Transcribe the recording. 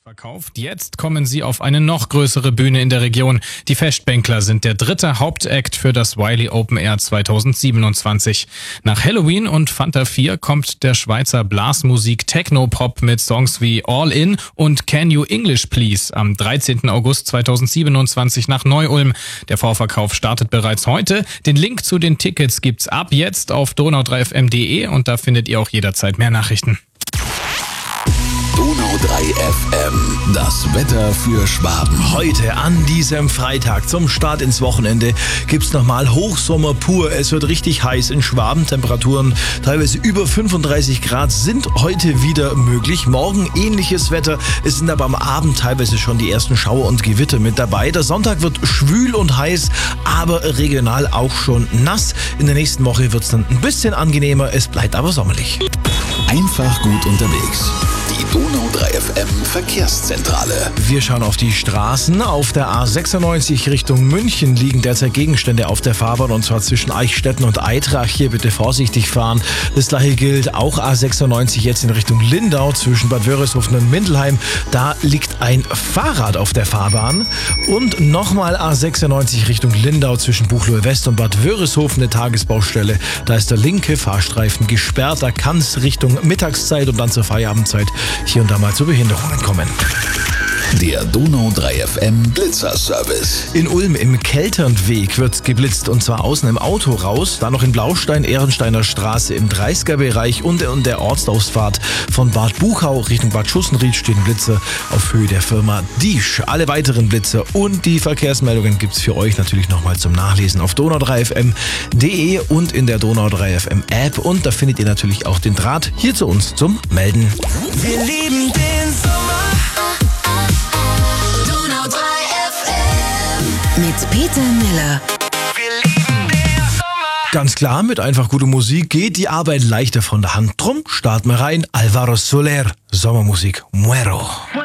Verkauft. Jetzt kommen sie auf eine noch größere Bühne in der Region. Die Festbänkler sind der dritte Hauptakt für das Wiley Open Air 2027. Nach Halloween und Fanta 4 kommt der Schweizer Blasmusik Techno-Pop mit Songs wie All In und Can You English Please am 13. August 2027 nach Neu-Ulm. Der Vorverkauf startet bereits heute. Den Link zu den Tickets gibt's ab jetzt auf donau3fm.de und da findet ihr auch jederzeit mehr Nachrichten. Donau 3 FM, das Wetter für Schwaben. Heute an diesem Freitag zum Start ins Wochenende gibt's nochmal Hochsommer pur. Es wird richtig heiß in Schwaben. Temperaturen teilweise über 35 Grad sind heute wieder möglich. Morgen ähnliches Wetter. Es sind aber am Abend teilweise schon die ersten Schauer und Gewitter mit dabei. Der Sonntag wird schwül und heiß, aber regional auch schon nass. In der nächsten Woche wird's dann ein bisschen angenehmer. Es bleibt aber sommerlich. Einfach gut unterwegs. Die Donau 3 FM Verkehrszentrale. Wir schauen auf die Straßen. Auf der A96 Richtung München liegen derzeit Gegenstände auf der Fahrbahn und zwar zwischen Eichstätten und Eitrach. Hier bitte vorsichtig fahren. Das gleiche gilt auch A96 jetzt in Richtung Lindau zwischen Bad Wörishofen und Mindelheim. Da liegt ein Fahrrad auf der Fahrbahn. Und nochmal A96 Richtung Lindau zwischen Buchloe West und Bad Wörishofen eine Tagesbaustelle. Da ist der linke Fahrstreifen gesperrt. Da kann es Richtung Mittagszeit und dann zur Feierabendzeit hier und da mal zu Behinderungen kommen. Der Donau 3 FM Blitzerservice. In Ulm im Kelternweg wird geblitzt und zwar außen im Auto raus, dann noch in Blaustein, Ehrensteiner Straße im 30er-Bereich und in der Ortsausfahrt von Bad Buchau Richtung Bad Schussenried stehen Blitzer auf Höhe der Firma Diesch. Alle weiteren Blitzer und die Verkehrsmeldungen gibt's für euch natürlich nochmal zum Nachlesen auf donau3fm.de und in der Donau 3 FM App und da findet ihr natürlich auch den Draht hier zu uns zum Melden. Wir lieben den Sommer. Donau 3 FM. Mit Peter Miller. Wir lieben den Sommer. Ganz klar, mit einfach guter Musik geht die Arbeit leichter von der Hand. Drum starten wir rein. Alvaro Soler, Sommermusik, Muero.